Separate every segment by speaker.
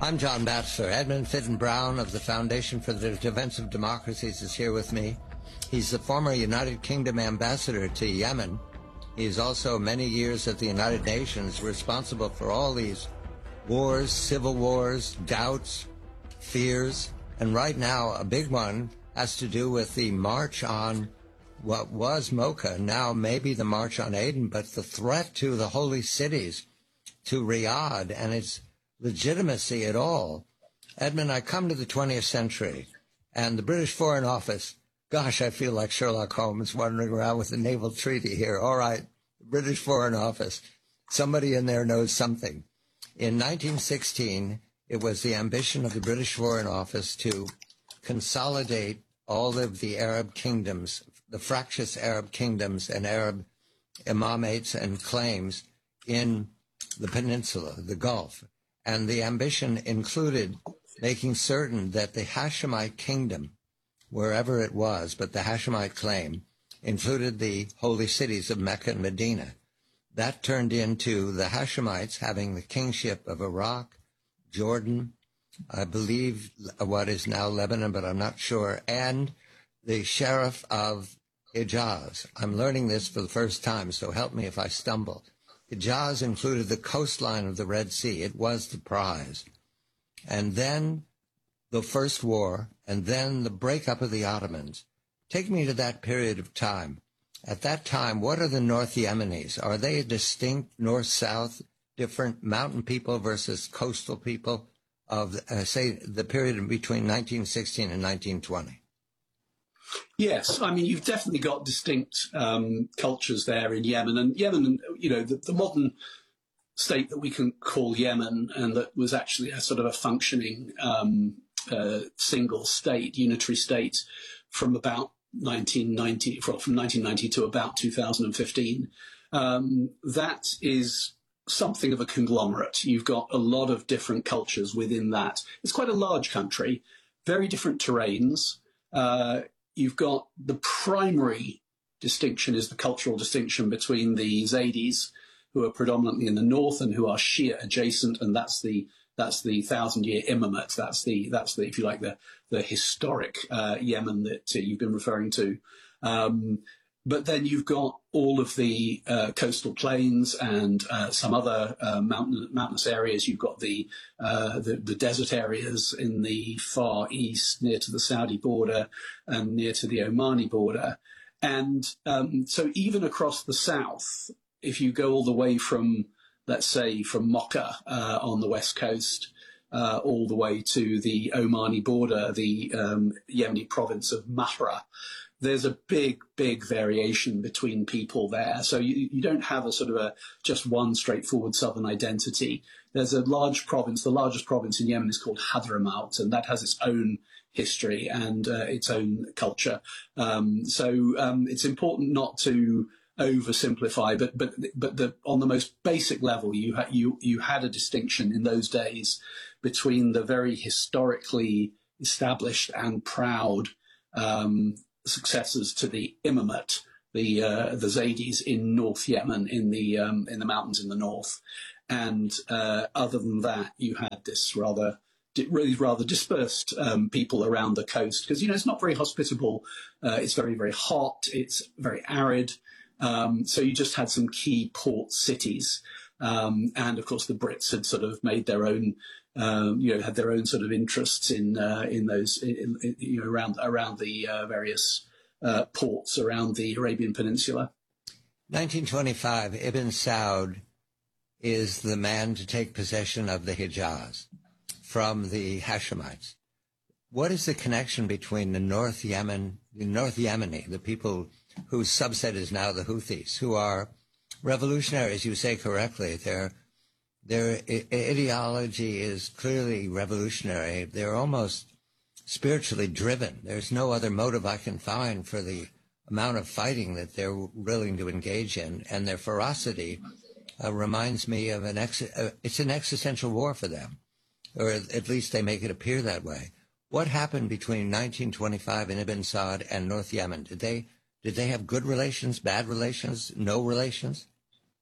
Speaker 1: I'm John Batchelor. Edmund Fitton Brown of the Foundation for the Defense of Democracies is here with me. He's the former United Kingdom ambassador to Yemen. He is also many years at the United Nations responsible for all these wars, civil wars, doubts, fears. And right now, a big one has to do with the march on what was Mocha, now maybe the march on Aden, but the threat to the holy cities, to Riyadh, and its legitimacy at all. Edmund, I come to the 20th century, and the British Foreign Office, gosh, I feel like Sherlock Holmes wandering around with the naval treaty here. All right, the British Foreign Office, somebody in there knows something. In 1916, it was the ambition of the British Foreign Office to consolidate all of the Arab kingdoms, the fractious Arab kingdoms and Arab imamates and claims in the peninsula, the Gulf. And the ambition included making certain that the Hashemite kingdom, wherever it was, but the Hashemite claim, included the holy cities of Mecca and Medina. That turned into the Hashemites having the kingship of Iraq, Jordan, I believe what is now Lebanon, but I'm not sure, and the Sheriff of Hijaz. I'm learning this for the first time, so help me if I stumble. Hijaz included the coastline of the Red Sea. It was the prize. And then the First War, and then the breakup of the Ottomans. Take me to that period of time. At that time, what are the North Yemenis? Are they a distinct north-south, different mountain people versus coastal people of, say, the period between 1916 and 1920?
Speaker 2: Yes, I mean, you've definitely got distinct cultures there in Yemen. And Yemen, you know, the modern state that we can call Yemen, and that was actually a sort of a functioning single state, unitary state, from about 1990, from 1990 to about 2015. That is something of a conglomerate. You've got a lot of different cultures within that. It's quite a large country, very different terrains. You've got the primary distinction is the cultural distinction between the Zaydis, who are predominantly in the north and who are Shia adjacent, and that's the 1,000-year imamate. That's the if you like the historic Yemen that you've been referring to. But then you've got all of the coastal plains and some other mountainous areas. You've got the desert areas in the far east, near to the Saudi border and near to the Omani border. And so even across the south, if you go all the way from, let's say, from Mocha on the west coast, all the way to the Omani border, the Yemeni province of Mahra, there's a big variation between people there. So you don't have a sort of just one straightforward southern identity. There's a large province, the largest province in Yemen is called Hadramaut, and that has its own history and its own culture. So it's important not to oversimplify, but on the most basic level, you had a distinction in those days between the very historically established and proud successors to the imamate, the Zaydis in North Yemen, in the mountains in the north, and other than that, you had this rather dispersed people around the coast, because it's not very hospitable. It's very hot. It's very arid. So you just had some key port cities, and of course the Brits had sort of made their own. Had their own sort of interests in those, around the various ports around the Arabian Peninsula.
Speaker 1: 1925, Ibn Saud is the man to take possession of the Hijaz from the Hashemites. What is the connection between the North Yemeni, the people whose subset is now the Houthis, who are revolutionaries, you say correctly. Their ideology is clearly revolutionary. They're almost spiritually driven. There's no other motive I can find for the amount of fighting that they're willing to engage in, and their ferocity reminds me of it's an existential war for them, or at least they make it appear that way. What happened between 1925 and Ibn Saud and North Yemen? Did they have good relations, bad relations, no relations?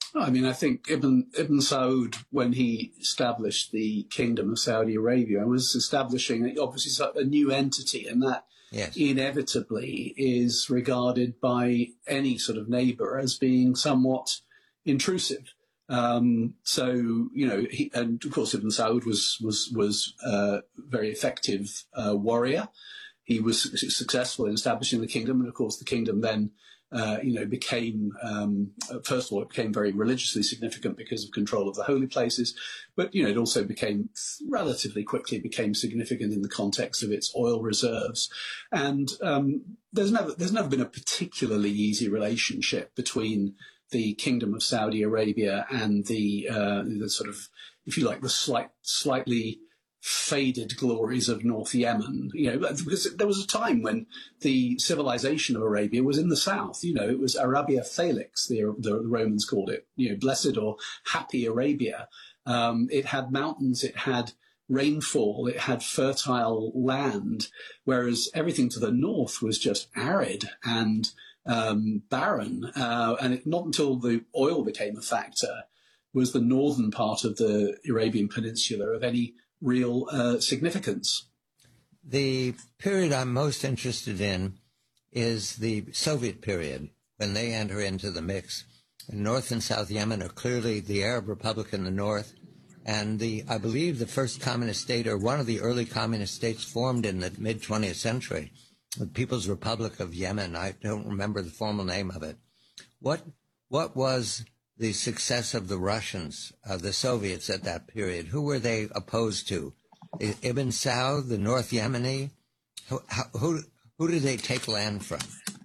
Speaker 2: I mean, I think Ibn Saud, when he established the Kingdom of Saudi Arabia, was establishing obviously a new entity, and that
Speaker 1: Yes.
Speaker 2: inevitably is regarded by any sort of neighbour as being somewhat intrusive. So, you know, and of course Ibn Saud was a very effective warrior. He was successful in establishing the kingdom, and of course the kingdom then became, first of all, it became very religiously significant because of control of the holy places, but, you know, it also became, relatively quickly became significant in the context of its oil reserves. And there's never been a particularly easy relationship between the Kingdom of Saudi Arabia and the sort of, if you like, the slightly faded glories of North Yemen, you know, because there was a time when the civilization of Arabia was in the south. You know, it was Arabia Felix, the Romans called it, you know, blessed or happy Arabia. It had mountains, it had rainfall, it had fertile land, whereas everything to the north was just arid and barren. And not until the oil became a factor was the northern part of the Arabian Peninsula of any real significance.
Speaker 1: The period I'm most interested in is the Soviet period, when they enter into the mix. And North and South Yemen are clearly the Arab Republic in the north, and I believe the first communist state, or one of the early communist states, formed in the mid-20th century, the People's Republic of Yemen. I don't remember the formal name of it. What was the success of the Russians, the Soviets at that period? Who were they opposed to? Ibn Saud, the North Yemeni? Who did they take land from?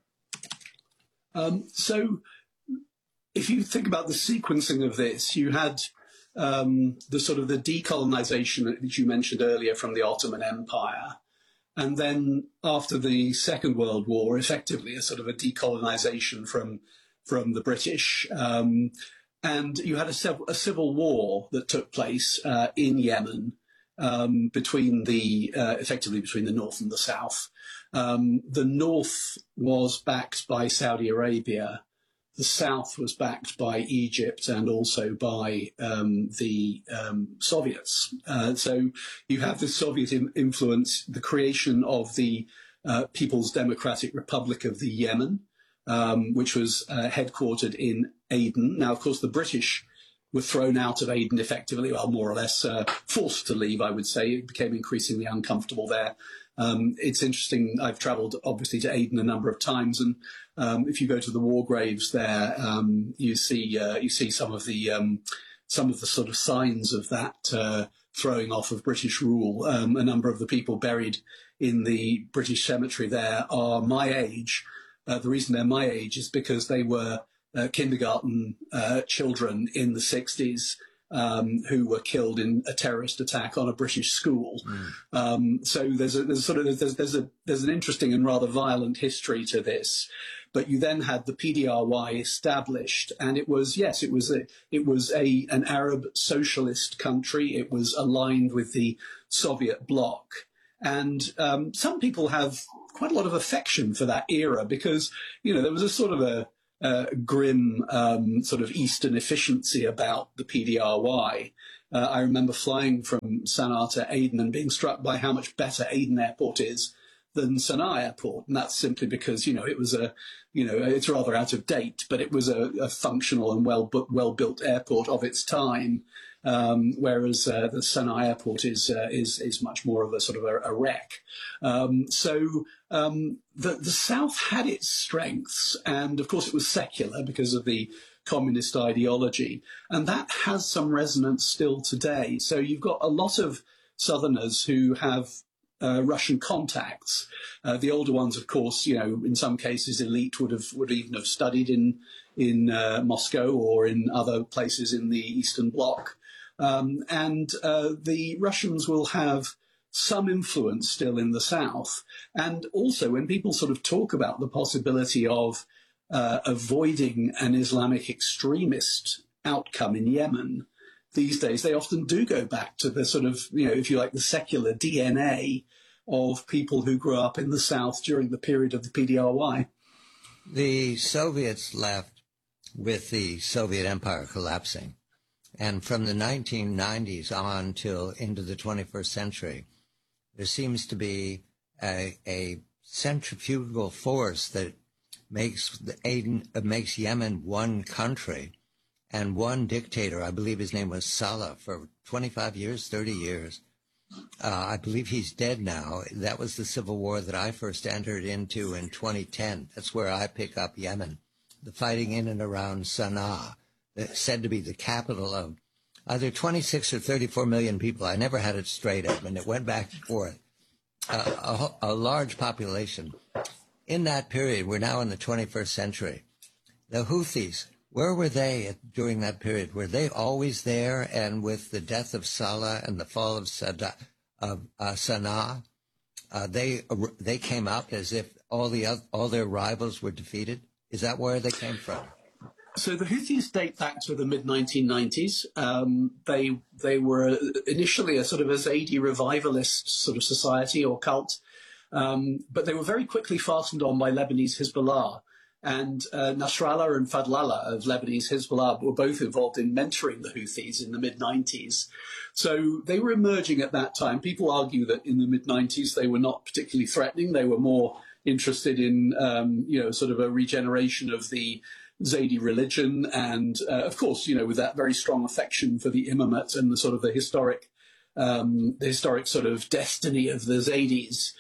Speaker 2: So if you think about the sequencing of this, you had the sort of the decolonization that you mentioned earlier from the Ottoman Empire. And then after the Second World War, effectively a sort of a decolonization from the British, and you had a civil war that took place in Yemen effectively between the north and the south. The north was backed by Saudi Arabia. The south was backed by Egypt and also by the Soviets. So you have the Soviet influence, the creation of the People's Democratic Republic of the Yemen, which was headquartered in Aden. Now, of course, the British were thrown out of Aden effectively, well, more or less forced to leave, I would say. It became increasingly uncomfortable there. It's interesting, I've travelled obviously to Aden a number of times, and if you go to the war graves there, you see some of the sort of signs of that throwing off of British rule. A number of the people buried in the British cemetery there are my age. The reason they're my age is because they were kindergarten children in the 60s who were killed in a terrorist attack on a British school. So there's an interesting and rather violent history to this. But you then had the PDRY established, and it was an Arab socialist country. It was aligned with the Soviet bloc. And some people have quite a lot of affection for that era because, you know, there was a sort of a grim sort of Eastern efficiency about the PDRY. I remember flying from Sana'a to Aden and being struck by how much better Aden Airport is than Sana'a Airport. And that's simply because, you know, it was it's rather out of date, but it was a functional and well-built airport of its time. Whereas the Sana'a Airport is much more of a sort of a wreck. So the South had its strengths, and of course it was secular because of the communist ideology, and that has some resonance still today. So you've got a lot of Southerners who have Russian contacts. The older ones, of course, you know, in some cases, elite would even have studied in Moscow or in other places in the Eastern Bloc. And the Russians will have some influence still in the south. And also when people sort of talk about the possibility of avoiding an Islamic extremist outcome in Yemen, these days they often do go back to the sort of, you know, if you like, the secular DNA of people who grew up in the south during the period of the PDRY.
Speaker 1: The Soviets left, with the Soviet Empire collapsing. And from the 1990s on till into the 21st century, there seems to be a centrifugal force that makes Yemen one country and one dictator. I believe his name was Saleh for 25 years, 30 years. I believe he's dead now. That was the civil war that I first entered into in 2010. That's where I pick up Yemen. The fighting in and around Sana'a, said to be the capital of either 26 or 34 million people. I never had it straight up, and it went back and forth. A large population. In that period, we're now in the 21st century. The Houthis, where were they during that period? Were they always there? And with the death of Saleh and the fall of Sana'a, they came up as if all their rivals were defeated. Is that where they came from?
Speaker 2: So the Houthis date back to the mid-1990s. They were initially a sort of a Zaidi revivalist sort of society or cult, but they were very quickly fastened on by Lebanese Hezbollah. And Nasrallah and Fadlallah of Lebanese Hezbollah were both involved in mentoring the Houthis in the mid-90s. So they were emerging at that time. People argue that in the mid-90s they were not particularly threatening. They were more interested in, sort of a regeneration of the Zaidi religion, and of course, with that very strong affection for the imamate and the sort of the historic sort of destiny of the Zaidis.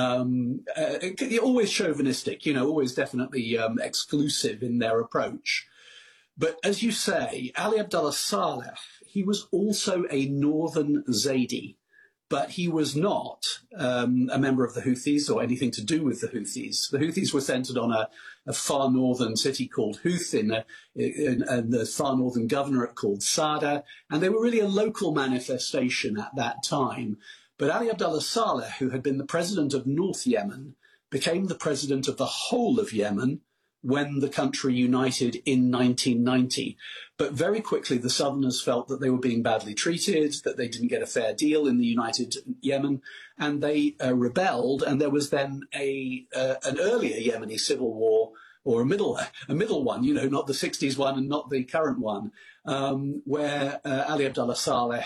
Speaker 2: Always chauvinistic, always definitely exclusive in their approach. But as you say, Ali Abdullah Saleh, he was also a northern Zaidi. But he was not a member of the Houthis or anything to do with the Houthis. The Houthis were centered on a far northern city called Houth and the far northern governorate called Sada, and they were really a local manifestation at that time. But Ali Abdullah Saleh, who had been the president of North Yemen, became the president of the whole of Yemen when the country united in 1990. But very quickly, the Southerners felt that they were being badly treated, that they didn't get a fair deal in the united Yemen, and they rebelled. And there was then an earlier Yemeni civil war, or a middle one, not the 60s one and not the current one, where Ali Abdullah Saleh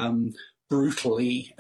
Speaker 2: brutally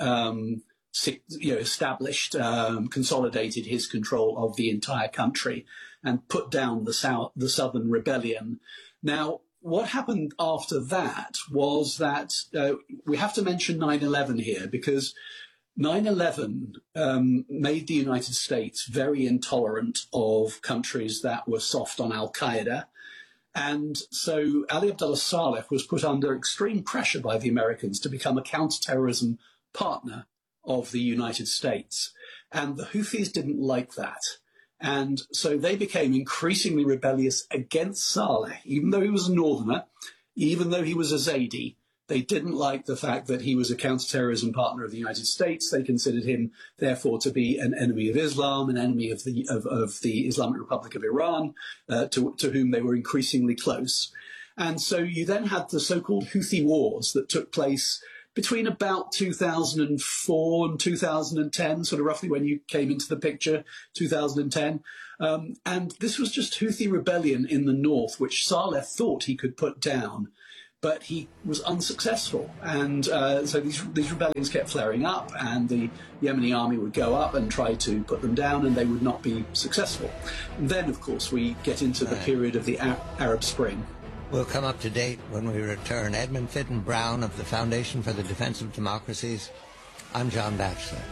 Speaker 2: established, consolidated his control of the entire country and put down the Southern rebellion. Now, what happened after that was that we have to mention 9/11 here, because 9/11 made the United States very intolerant of countries that were soft on Al-Qaeda. And so Ali Abdullah Saleh was put under extreme pressure by the Americans to become a counterterrorism partner of the United States. And the Houthis didn't like that. And so they became increasingly rebellious against Saleh, even though he was a northerner, even though he was a Zaidi. They didn't like the fact that he was a counterterrorism partner of the United States. They considered him, therefore, to be an enemy of Islam, an enemy of the Islamic Republic of Iran, to whom they were increasingly close. And so you then had the so-called Houthi wars that took place between about 2004 and 2010, sort of roughly when you came into the picture, 2010. And this was just Houthi rebellion in the north, which Saleh thought he could put down, but he was unsuccessful. And so these rebellions kept flaring up, and the Yemeni army would go up and try to put them down, and they would not be successful. And then, of course, we get into the period of the Arab Spring.
Speaker 1: We'll come up to date when we return. Edmund Fitton Brown of the Foundation for the Defense of Democracies. I'm John Batchelor.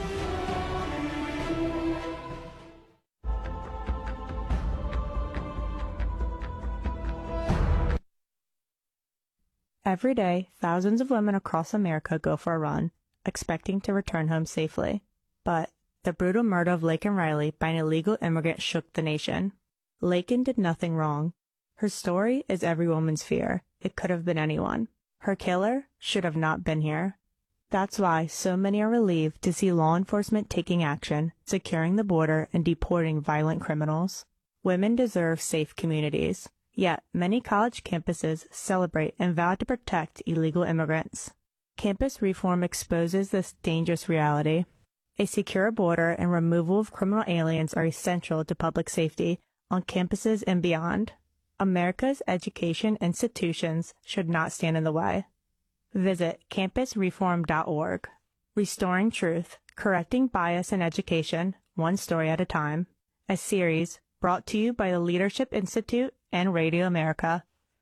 Speaker 3: Every day, thousands of women across America go for a run, expecting to return home safely. But the brutal murder of Laken Riley by an illegal immigrant shook the nation. Laken did nothing wrong. Her story is every woman's fear. It could have been anyone. Her killer should have not been here. That's why so many are relieved to see law enforcement taking action, securing the border, and deporting violent criminals. Women deserve safe communities. Yet, many college campuses celebrate and vow to protect illegal immigrants. Campus reform exposes this dangerous reality. A secure border and removal of criminal aliens are essential to public safety on campuses and beyond. America's education institutions should not stand in the way. Visit campusreform.org. Restoring Truth, Correcting Bias in Education, One Story at a Time. A series brought to you by the Leadership Institute and Radio America.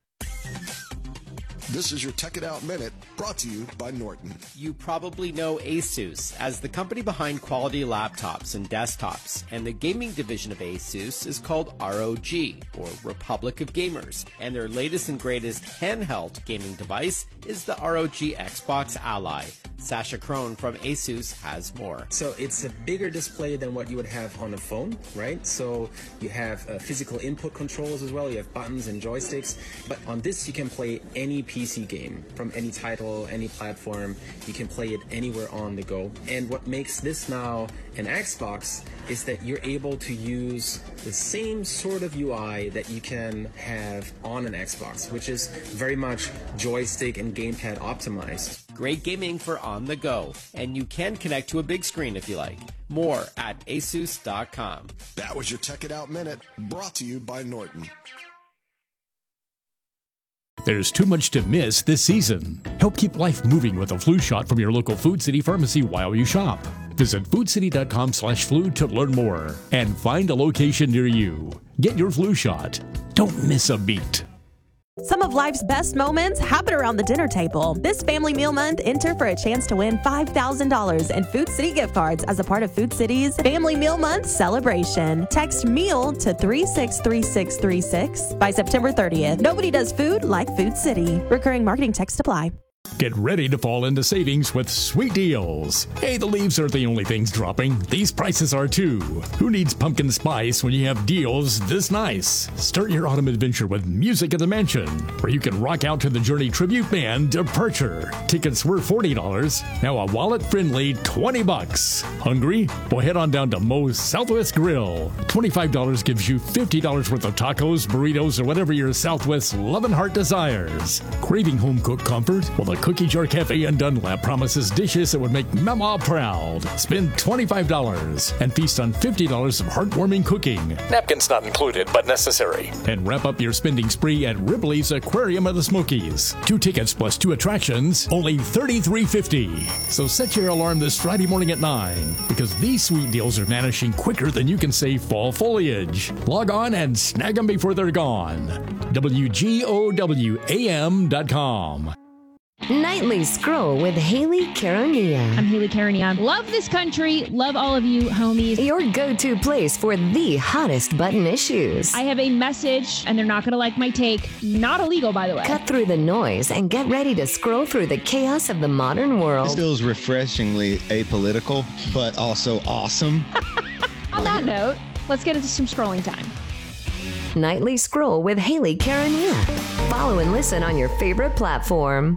Speaker 4: This is your Tech It Out Minute, brought to you by Norton.
Speaker 5: You probably know ASUS as the company behind quality laptops and desktops, and the gaming division of ASUS is called ROG, or Republic of Gamers, and their latest and greatest handheld gaming device is the ROG Xbox Ally. Sasha Crone from ASUS has more.
Speaker 6: So it's a bigger display than what you would have on a phone, right? So you have physical input controls as well. You have buttons and joysticks. But on this, you can play any PC game from any title, any platform. You can play it anywhere on the go. And what makes this now an Xbox is that you're able to use the same sort of UI that you can have on an Xbox, which is very much joystick and gamepad optimized.
Speaker 5: Great gaming for on the go, and you can connect to a big screen if you like. More at asus.com.
Speaker 4: That was your Tech It Out Minute, brought to you by Norton.
Speaker 7: There's too much to miss this season. Help keep life moving with a flu shot from your local Food City pharmacy while you shop. Visit foodcity.com/flu to learn more and find a location near you. Get your flu shot. Don't miss a beat.
Speaker 8: Some of life's best moments happen around the dinner table. This Family Meal Month, enter for a chance to win $5,000 in Food City gift cards as a part of Food City's Family Meal Month celebration. Text MEAL to 363636 by September 30th. Nobody does food like Food City. Recurring marketing text apply.
Speaker 7: Get ready to fall into savings with sweet deals. Hey, the leaves aren't the only things dropping. These prices are too. Who needs pumpkin spice when you have deals this nice? Start your autumn adventure with Music at the Mansion, where you can rock out to the Journey tribute band Departure. Tickets were $40, now a wallet-friendly $20. Hungry? Well, head on down to Moe's Southwest Grill. $25 gives you $50 worth of tacos, burritos, or whatever your Southwest loving heart desires. Craving home-cooked comfort? Well, the Cookie Jar Cafe in Dunlap promises dishes that would make Mama proud. Spend $25 and feast on $50 of heartwarming cooking.
Speaker 9: Napkins not included, but necessary.
Speaker 7: And wrap up your spending spree at Ripley's Aquarium of the Smokies. 2 tickets plus 2 attractions, only $33.50. So set your alarm this Friday morning at 9, because these sweet deals are vanishing quicker than you can save fall foliage. Log on and snag them before they're gone. WGOWAM.com.
Speaker 10: Nightly Scroll with Haley Caronia.
Speaker 11: I'm Haley Caronia. Love this country. Love all of you, homies.
Speaker 10: Your go-to place for the hottest button issues.
Speaker 11: I have a message, and they're not going to like my take. Not illegal, by the way.
Speaker 10: Cut through the noise and get ready to scroll through the chaos of the modern world.
Speaker 12: This feels refreshingly apolitical, but also awesome.
Speaker 11: On that note, let's get into some scrolling time.
Speaker 10: Nightly Scroll with Haley Caronia. Follow and listen on your favorite platform.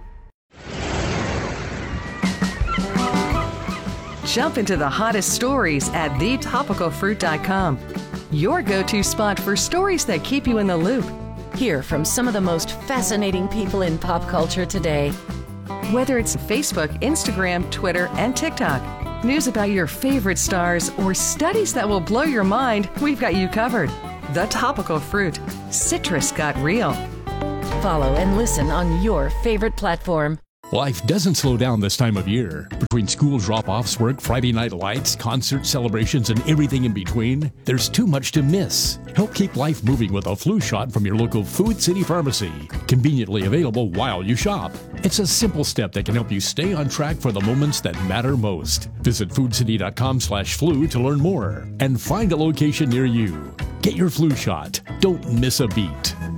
Speaker 13: Jump into the hottest stories at thetopicalfruit.com. Your go-to spot for stories that keep you in the loop.
Speaker 14: Hear from some of the most fascinating people in pop culture today.
Speaker 13: Whether it's Facebook, Instagram, Twitter, and TikTok, news about your favorite stars, or studies that will blow your mind, we've got you covered. The Topical Fruit. Citrus got real.
Speaker 14: Follow and listen on your favorite platform.
Speaker 7: Life doesn't slow down this time of year. Between school drop-offs, work, Friday night lights, concert celebrations, and everything in between, there's too much to miss. Help keep life moving with a flu shot from your local Food City pharmacy. Conveniently available while you shop. It's a simple step that can help you stay on track for the moments that matter most. Visit foodcity.com/flu to learn more and find a location near you. Get your flu shot. Don't miss a beat.